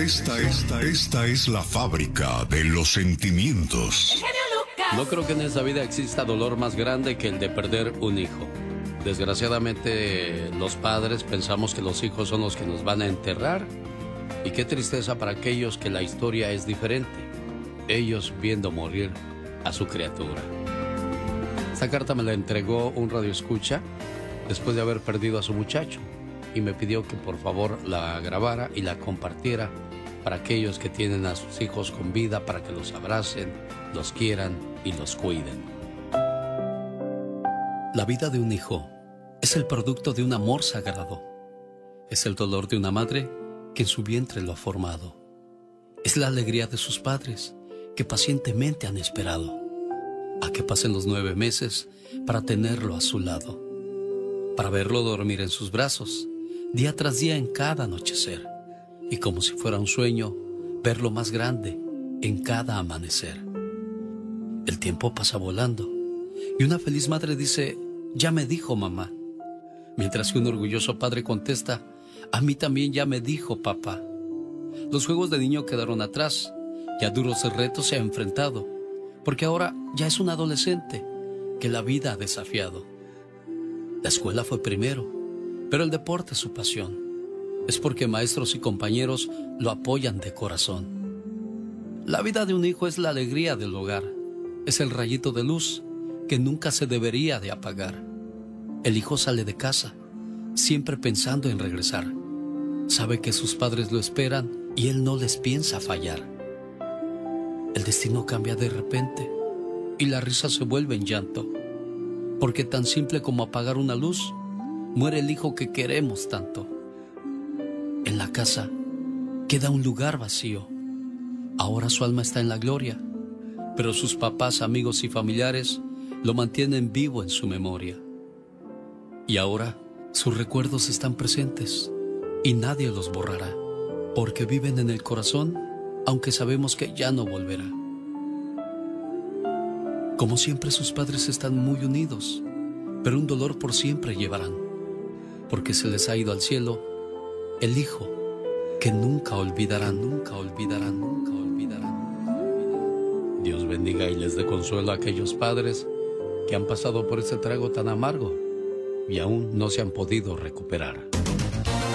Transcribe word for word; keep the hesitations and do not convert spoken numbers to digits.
esta, esta, esta es la fábrica de los sentimientos. No creo que en esta vida exista dolor más grande que el de perder un hijo. Desgraciadamente, los padres pensamos que los hijos son los que nos van a enterrar. Y qué tristeza para aquellos que la historia es diferente. Ellos viendo morir a su criatura. Esta carta me la entregó un radioescucha después de haber perdido a su muchacho. Y me pidió que por favor la grabara y la compartiera para aquellos que tienen a sus hijos con vida, para que los abracen, los quieran y los cuiden. La vida de un hijo es el producto de un amor sagrado. Es el dolor de una madre que en su vientre lo ha formado. Es la alegría de sus padres que pacientemente han esperado a que pasen los nueve meses para tenerlo a su lado, para verlo dormir en sus brazos día tras día en cada anochecer, y como si fuera un sueño, verlo más grande en cada amanecer. El tiempo pasa volando y una feliz madre dice: ya me dijo mamá, mientras que un orgulloso padre contesta: a mí también ya me dijo papá. Los juegos de niño quedaron atrás y a duros retos se ha enfrentado, porque ahora ya es un adolescente que la vida ha desafiado. La escuela fue primero, pero el deporte es su pasión. Es porque maestros y compañeros lo apoyan de corazón. La vida de un hijo es la alegría del hogar. Es el rayito de luz que nunca se debería de apagar. El hijo sale de casa, siempre pensando en regresar. Sabe que sus padres lo esperan y él no les piensa fallar. El destino cambia de repente y la risa se vuelve en llanto, porque tan simple como apagar una luz, muere el hijo que queremos tanto. En la casa queda un lugar vacío. Ahora su alma está en la gloria, pero sus papás, amigos y familiares lo mantienen vivo en su memoria. Y ahora sus recuerdos están presentes y nadie los borrará, porque viven en el corazón, aunque sabemos que ya no volverá. Como siempre, sus padres están muy unidos, pero un dolor por siempre llevarán, porque se les ha ido al cielo el hijo que nunca olvidarán, nunca olvidarán, nunca olvidarán. Dios bendiga y les dé consuelo a aquellos padres que han pasado por ese trago tan amargo y aún no se han podido recuperar.